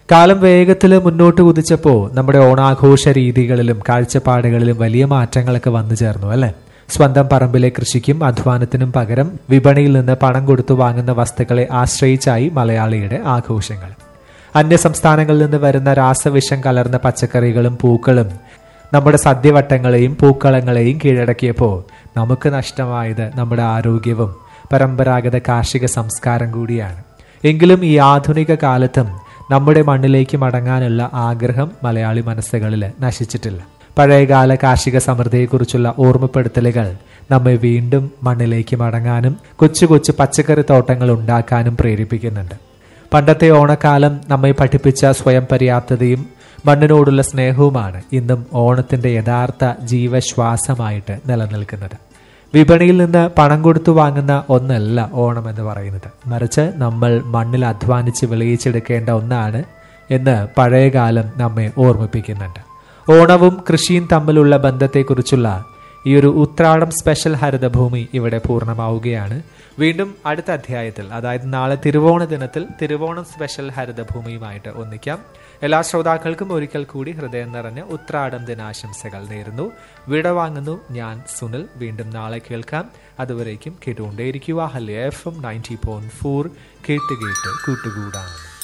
കാലം വേഗത്തിൽ മുന്നോട്ട് കുതിച്ചപ്പോൾ നമ്മുടെ ഓണാഘോഷ രീതികളിലും കാഴ്ചപ്പാടുകളിലും വലിയ മാറ്റങ്ങളൊക്കെ വന്നു ചേർന്നു അല്ലെ. സ്വന്തം പറമ്പിലെ കൃഷിക്കും അധ്വാനത്തിനും പകരം വിപണിയിൽ നിന്ന് പണം കൊടുത്തു വാങ്ങുന്ന വസ്തുക്കളെ ആശ്രയിച്ചായി മലയാളിയുടെ ആഘോഷങ്ങൾ. അന്യ സംസ്ഥാനങ്ങളിൽ നിന്ന് വരുന്ന രാസവിഷം കലർന്ന പച്ചക്കറികളും പൂക്കളും നമ്മുടെ സദ്യവട്ടങ്ങളെയും പൂക്കളങ്ങളെയും കീഴടക്കിയപ്പോൾ നമുക്ക് നഷ്ടമായത് നമ്മുടെ ആരോഗ്യവും പരമ്പരാഗത കാർഷിക സംസ്കാരം കൂടിയാണ്. എങ്കിലും ഈ ആധുനിക കാലത്തും നമ്മുടെ മണ്ണിലേക്ക് മടങ്ങാനുള്ള ആഗ്രഹം മലയാളി മനസ്സുകളിൽ നശിച്ചിട്ടില്ല. പഴയകാല കാർഷിക സമൃദ്ധിയെക്കുറിച്ചുള്ള ഓർമ്മപ്പെടുത്തലുകൾ നമ്മെ വീണ്ടും മണ്ണിലേക്ക് മടങ്ങാനും കൊച്ചു കൊച്ചു പച്ചക്കറി തോട്ടങ്ങൾ ഉണ്ടാക്കാനും പ്രേരിപ്പിക്കുന്നുണ്ട്. പണ്ടത്തെ ഓണക്കാലം നമ്മെ പഠിപ്പിച്ച സ്വയം പര്യാപ്തതയും മണ്ണിനോടുള്ള സ്നേഹവുമാണ് ഇന്നും ഓണത്തിന്റെ യഥാർത്ഥ ജീവശ്വാസമായിട്ട് നിലനിൽക്കുന്നത്. വിപണിയിൽ നിന്ന് പണം കൊടുത്തു വാങ്ങുന്ന ഒന്നല്ല ഓണം എന്ന് പറയുന്നത്, മറിച്ച് നമ്മൾ മണ്ണിൽ അധ്വാനിച്ച് വിളയിച്ചെടുക്കേണ്ട ഒന്നാണ് എന്ന് പഴയകാലം നമ്മെ ഓർമ്മിപ്പിക്കുന്നുണ്ട്. ഓണവും കൃഷിയും തമ്മിലുള്ള ബന്ധത്തെക്കുറിച്ചുള്ള ഈ ഒരു ഉത്രാടം സ്പെഷ്യൽ ഹരിതഭൂമി ഇവിടെ പൂർണ്ണമാവുകയാണ്. വീണ്ടും അടുത്ത അധ്യായത്തിൽ, അതായത് നാളെ തിരുവോണ ദിനത്തിൽ തിരുവോണം സ്പെഷ്യൽ ഹരിതഭൂമിയുമായിട്ട് ഒന്നിക്കാം. എല്ലാ ശ്രോതാക്കൾക്കും ഒരിക്കൽ കൂടി ഹൃദയം നിറഞ്ഞ ഉത്രാടം ദിനാശംസകൾ നേരുന്നു. വിടവാങ്ങുന്നു ഞാൻ സുനിൽ. വീണ്ടും നാളെ കേൾക്കാം. അതുവരേക്കും കേട്ടുകൊണ്ടേയിരിക്കുക. ഹല്യ FM 90.4 കേട്ട് കേട്ട് കൂട്ടുകൂടാണ്.